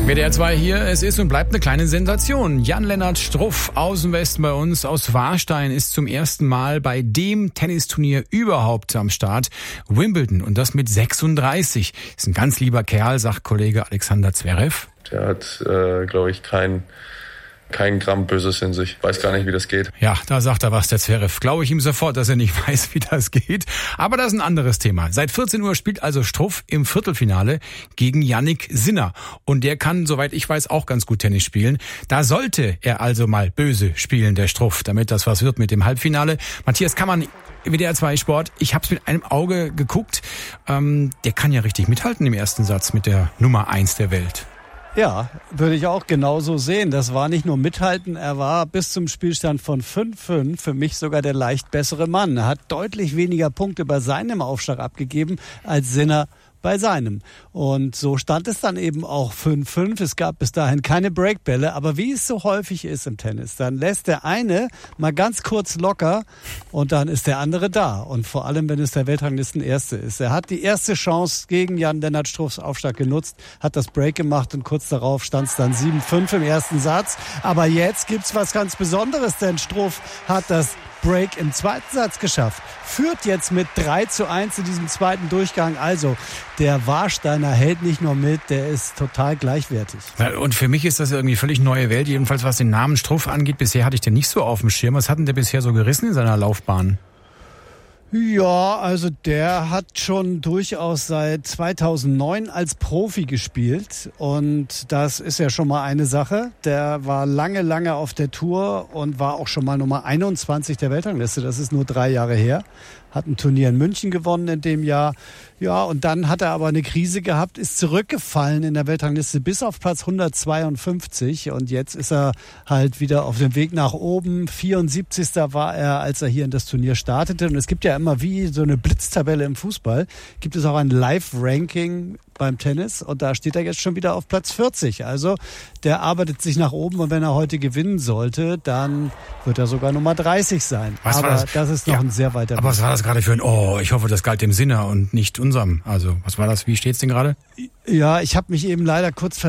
WDR 2 hier, es ist und bleibt eine kleine Sensation. Jan-Lennart Struff, Außenwesten bei uns aus Warstein, ist zum ersten Mal bei dem Tennisturnier überhaupt am Start. Wimbledon, und das mit 36. Ist ein ganz lieber Kerl, sagt Kollege Alexander Zverev. Der hat, glaube ich, kein Gramm Böses in sich. Weiß gar nicht, wie das geht. Ja, da sagt er was, der Zverev. Glaube ich ihm sofort, dass er nicht weiß, wie das geht. Aber das ist ein anderes Thema. Seit 14 Uhr spielt also Struff im Viertelfinale gegen Jannik Sinner. Und der kann, soweit ich weiß, auch ganz gut Tennis spielen. Da sollte er also mal böse spielen, der Struff, damit das was wird mit dem Halbfinale. Matthias Kammann, WDR 2 Sport. Ich hab's mit einem Auge geguckt. Der kann ja richtig mithalten im ersten Satz mit der Nummer 1 der Welt. Ja, würde ich auch genauso sehen. Das war nicht nur mithalten, er war bis zum Spielstand von 5-5 für mich sogar der leicht bessere Mann. Er hat deutlich weniger Punkte bei seinem Aufschlag abgegeben als Sinner bei seinem. Und so stand es dann eben auch 5-5. Es gab bis dahin keine Breakbälle. Aber wie es so häufig ist im Tennis, dann lässt der eine mal ganz kurz locker und dann ist der andere da. Und vor allem, wenn es der Weltranglistenerste ist. Er hat die erste Chance gegen Jan-Lennart Struffs Aufschlag genutzt, hat das Break gemacht und kurz darauf stand es dann 7-5 im ersten Satz. Aber jetzt gibt's was ganz Besonderes, denn Struff hat das Break im zweiten Satz geschafft. Führt jetzt mit 3-1 in diesem zweiten Durchgang. Also der Warsteiner hält nicht nur mit, der ist total gleichwertig. Ja, und für mich ist das irgendwie völlig neue Welt, jedenfalls was den Namen Struff angeht. Bisher hatte ich den nicht so auf dem Schirm. Was hat denn der bisher so gerissen in seiner Laufbahn? Ja, also der hat schon durchaus seit 2009 als Profi gespielt und das ist ja schon mal eine Sache. Der war lange auf der Tour und war auch schon mal Nummer 21 der Weltrangliste. Das ist nur 3 Jahre her. Hat ein Turnier in München gewonnen in dem Jahr. Ja, und dann hat er aber eine Krise gehabt, ist zurückgefallen in der Weltrangliste bis auf Platz 152. Und jetzt ist er halt wieder auf dem Weg nach oben. 74. war er, als er hier in das Turnier startete. Und es gibt ja immer wie so eine Blitztabelle im Fußball. Gibt es auch ein Live-Ranking beim Tennis. Und da steht er jetzt schon wieder auf Platz 40. Also der arbeitet sich nach oben. Und wenn er heute gewinnen sollte, dann wird er sogar Nummer 30 sein. Aber das ist noch ein sehr weiter Weg. Aber was war das gerade für ein, ich hoffe, das galt dem Sinner und nicht unserem. Also, was war das? Wie steht's denn gerade? Ja, ich habe mich eben leider kurz